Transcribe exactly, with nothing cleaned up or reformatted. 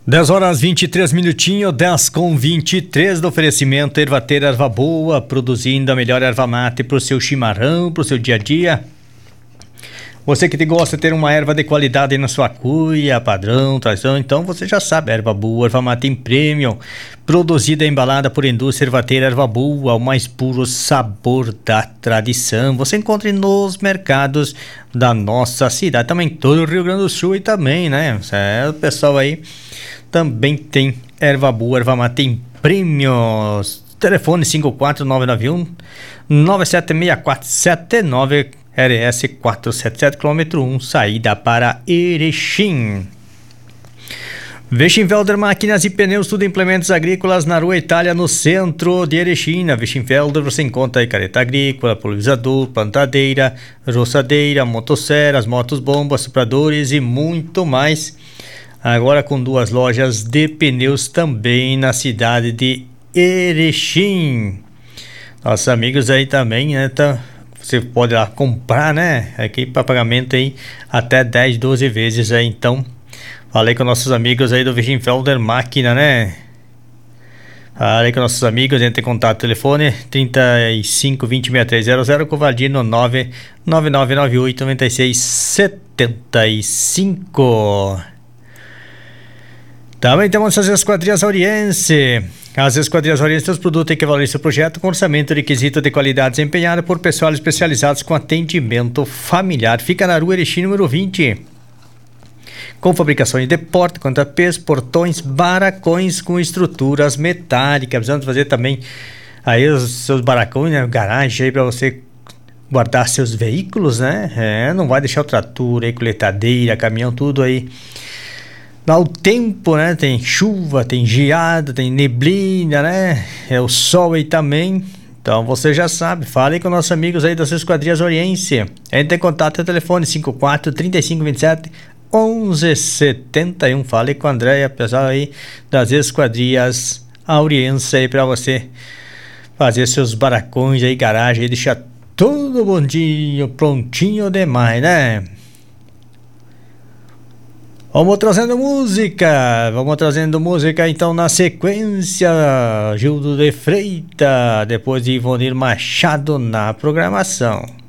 dez horas vinte e três minutinhos, dez com vinte e três do oferecimento Ervateira Erva Boa, produzindo a melhor erva mate pro seu chimarrão, pro seu dia a dia. Você que gosta de ter uma erva de qualidade na sua cuia, padrão, tradição, então você já sabe, erva boa, erva mate em premium, produzida e embalada por indústria Ervateira Erva Boa, o mais puro sabor da tradição. Você encontra nos mercados da nossa cidade, também todo o Rio Grande do Sul e também, né? É, o pessoal aí também tem erva boa, erva mate em premium. Telefone cinco quatro nove nove um nove sete seis quatro sete nove, R S quatrocentos e setenta e sete, quilômetro um, saída para Erechim. Weschenfelder Máquinas e Pneus, tudo implementos agrícolas na Rua Itália, no centro de Erechim. Na Weschenfelder você encontra aí careta agrícola, pulverizador, plantadeira, roçadeira, motosserras, motos bombas, sopradores e muito mais. Agora com duas lojas de pneus também na cidade de Erechim. Nossos amigos aí também, né, tá... Você pode lá comprar, né? Aqui para pagamento aí até dez, doze vezes aí. Então, falei com nossos amigos aí do Weschenfelder Máquina, né? Falei com nossos amigos, entre em contato, telefone trinta e cinco, vinte, sessenta e três zero zero, Covardino nove nove nove nove oito nove seis sete cinco. Também temos as Esquadrias Oriense. As Esquadrias Oriense, os produtos que valorizam o projeto com orçamento requisito de qualidade desempenhado por pessoal especializados com atendimento familiar. Fica na Rua Erechim, número vinte. Com fabricações de porta, contrapês, portões, barracões com estruturas metálicas. Precisamos fazer também aí os seus barracões, né? Garagem aí para você guardar seus veículos, né? É, não vai deixar o trator aí, coletadeira, caminhão, tudo aí. Dá o tempo, né? Tem chuva, tem geada, tem neblina, né? É o sol aí também. Então você já sabe, fale com nossos amigos aí das Esquadrias Oriense. Entre em contato no telefone cinco quatro, trinta e cinco, vinte e sete, onze setenta e um. Fale com a Andréia, pessoal aí das Esquadrias Oriense aí pra você fazer seus barracões aí, garagem aí, deixar tudo bonitinho, prontinho demais, né? Vamos trazendo música, vamos trazendo música então na sequência, Gildo de Freitas, depois de Ivonir Machado na programação.